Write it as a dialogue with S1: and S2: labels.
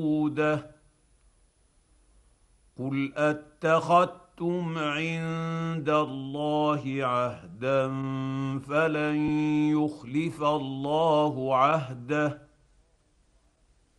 S1: قل اتخذتم عند الله عهدا فلن يخلف الله عهده